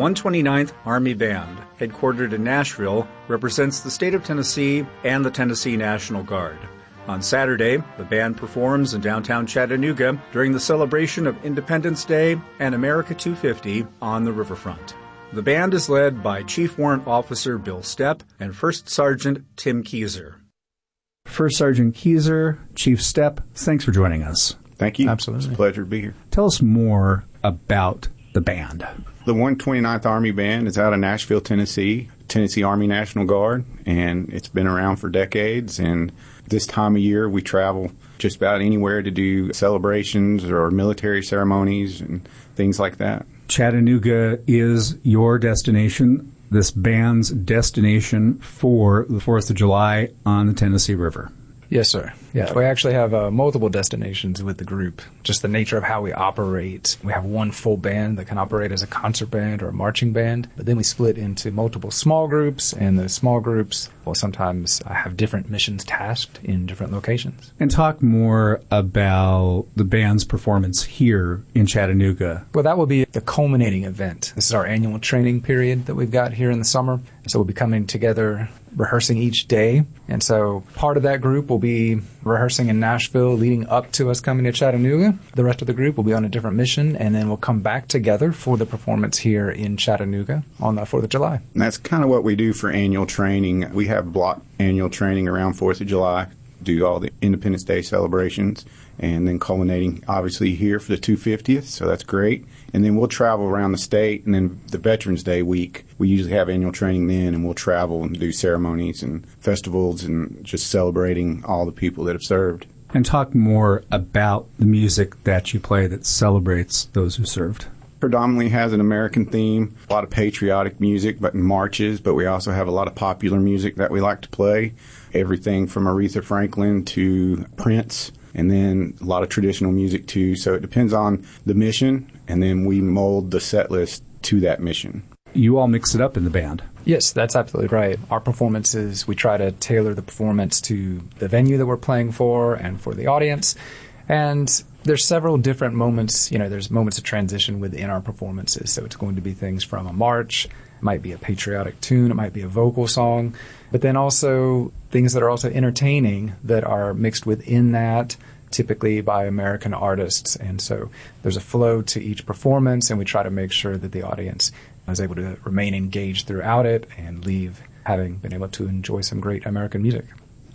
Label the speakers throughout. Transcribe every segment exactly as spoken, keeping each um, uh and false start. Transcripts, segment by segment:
Speaker 1: one hundred twenty-ninth Army Band, headquartered in Nashville, represents the state of Tennessee and the Tennessee National Guard. On Saturday, the band performs in downtown Chattanooga during the celebration of Independence Day and America two fifty on the riverfront. The band is led by Chief Warrant Officer Bill Stepp and First Sergeant Tim Keyser. First Sergeant Keyser, Chief Stepp, thanks for joining us.
Speaker 2: Thank you.
Speaker 3: Absolutely.
Speaker 2: It's a pleasure to be here.
Speaker 1: Tell us more about the band.
Speaker 2: The one hundred twenty-ninth Army Band is out of Nashville, Tennessee, Tennessee Army National Guard, and it's been around for decades. And this time of year, we travel just about anywhere to do celebrations or military ceremonies and things like that.
Speaker 1: Chattanooga is your destination, this band's destination for the fourth of July on the Tennessee River.
Speaker 3: Yes, sir. Yeah, we actually have uh, multiple destinations with the group. Just the nature of how we operate. We have one full band that can operate as a concert band or a marching band, but then we split into multiple small groups, and the small groups will sometimes have different missions tasked in different locations.
Speaker 1: And talk more about the band's performance here in Chattanooga.
Speaker 3: Well, that will be the culminating event. This is our annual training period that we've got here in the summer. So we'll be coming together, rehearsing each day. And so part of that group will be rehearsing in Nashville leading up to us coming to Chattanooga. The rest of the group will be on a different mission, and then we'll come back together for the performance here in Chattanooga on the fourth of July.
Speaker 2: And that's kind of what we do for annual training. We have block annual training around fourth of July, do all the Independence Day celebrations, and then culminating obviously here for the two hundred fiftieth, so that's great. And then we'll travel around the state, and then the Veterans Day week, we usually have annual training then, and we'll travel and do ceremonies and festivals and just celebrating all the people that have served.
Speaker 1: And talk more about the music that you play that celebrates those who served.
Speaker 2: Predominantly has an American theme, a lot of patriotic music, but marches, but we also have a lot of popular music that we like to play. Everything from Aretha Franklin to Prince, and then a lot of traditional music too. So it depends on the mission, and then we mold the set list to that mission.
Speaker 1: You all mix it up in the band.
Speaker 3: Yes, that's absolutely right. Our performances, we try to tailor the performance to the venue that we're playing for and for the audience. And there's several different moments, you know, there's moments of transition within our performances. So it's going to be things from a march, it might be a patriotic tune, it might be a vocal song, but then also things that are also entertaining that are mixed within that, typically by American artists. And so there's a flow to each performance, and we try to make sure that the audience is able to remain engaged throughout it and leave having been able to enjoy some great American music.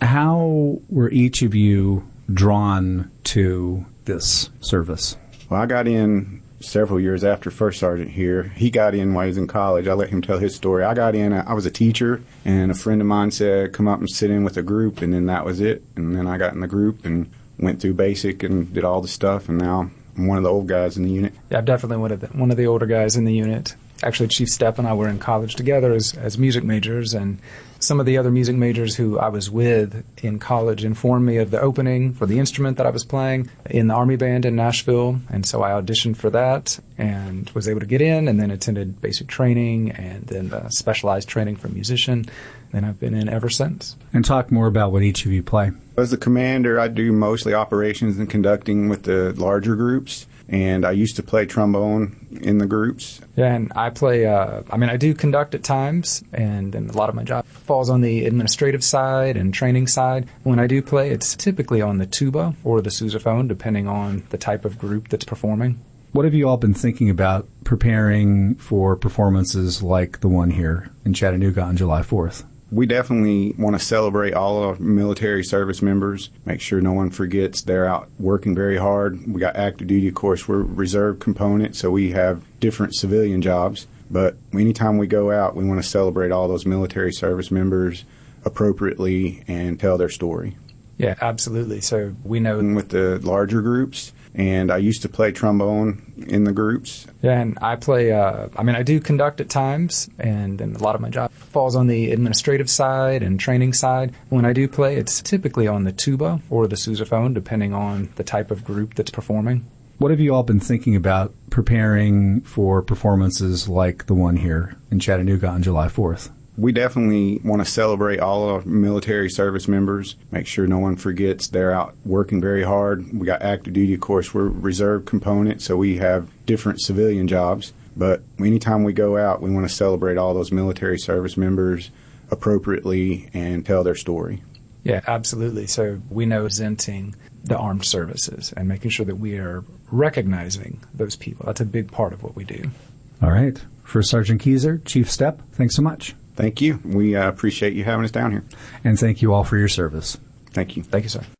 Speaker 1: How were each of you drawn to this service?
Speaker 2: Well, I got in several years after First Sergeant here. He got in while he was in college. I let him tell his story. I got in, I was a teacher, and a friend of mine said, come up and sit in with a group, and then that was it. And then I got in the group and went through basic and did all the stuff, and now I'm one of the old guys in the unit.
Speaker 3: Yeah, I'm definitely one of the, one of the older guys in the unit. Actually, Chief Stepp and I were in college together as, as music majors, and some of the other music majors who I was with in college informed me of the opening for the instrument that I was playing in the Army Band in Nashville, and so I auditioned for that and was able to get in, and then attended basic training and then uh, specialized training for musician, and I've been in ever since.
Speaker 1: And talk more about what each of you play.
Speaker 2: As the commander, I do mostly operations and conducting with the larger groups. And I used to play trombone in the groups.
Speaker 3: Yeah, and I play, uh, I mean, I do conduct at times, and, and a lot of my job falls on the administrative side and training side. When I do play, it's typically on the tuba or the sousaphone, depending on the type of group that's performing.
Speaker 1: What have you all been thinking about preparing for performances like the one here in Chattanooga on July fourth?
Speaker 2: We definitely want to celebrate all of our military service members, make sure no one forgets they're out working very hard. We got active duty, of course, we're reserve component, so we have different civilian jobs. But anytime we go out, we want to celebrate all those military service members appropriately and tell their story.
Speaker 3: Yeah, absolutely. So we know
Speaker 2: with the larger groups, and I used to play trombone in the groups.
Speaker 3: Yeah, and I play, uh, I mean, I do conduct at times, and, and a lot of my job falls on the administrative side and training side. When I do play, it's typically on the tuba or the sousaphone, depending on the type of group that's performing.
Speaker 1: What have you all been thinking about preparing for performances like the one here in Chattanooga on July fourth?
Speaker 2: We definitely want to celebrate all of our military service members, make sure no one forgets they're out working very hard. We got active duty, of course, we're reserve component, so we have different civilian jobs. But anytime we go out, we want to celebrate all those military service members appropriately and tell their story.
Speaker 3: Yeah, absolutely. So we know presenting the armed services and making sure that we are recognizing those people. That's a big part of what we do.
Speaker 4: All right. First Sergeant Keyser, Chief Stepp, thanks so much.
Speaker 2: Thank you. We uh, appreciate you having us down here.
Speaker 4: And thank you all for your service.
Speaker 2: Thank you.
Speaker 3: Thank you, sir.